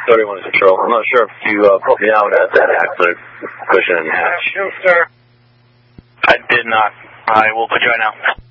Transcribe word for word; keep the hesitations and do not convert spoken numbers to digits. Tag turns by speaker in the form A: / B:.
A: thirty-one is control. I'm not sure if you uh, put me out at that Axler cushion and hatch.
B: No, sir. I did not. I will put you out now.